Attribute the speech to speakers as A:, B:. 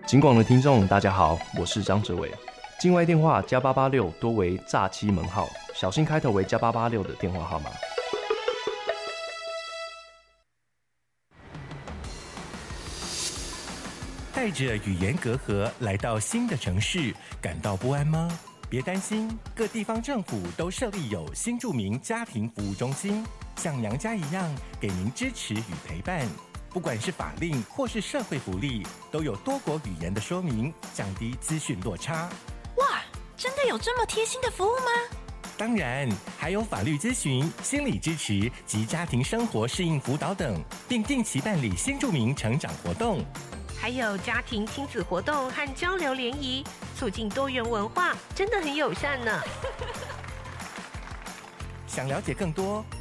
A: 警广的听众大家好，我是张哲伟。境外电话+886多为诈欺门号，小心开头为+886的电话号码。
B: 带着语言隔阂来到新的城市，感到不安吗？别担心，各地方政府都设立有新住民家庭服务中心，像娘家一样给您支持与陪伴。不管是法令或是社会福利，都有多国语言的说明，降低资讯落差。
C: 哇，真的有这么贴心的服务吗？
B: 当然，还有法律咨询、心理支持及家庭生活适应辅导等，并定期办理新住民成长活动。
D: 还有家庭亲子活动和交流联谊，促进多元文化，真的很友善呢。
B: 想了解更多，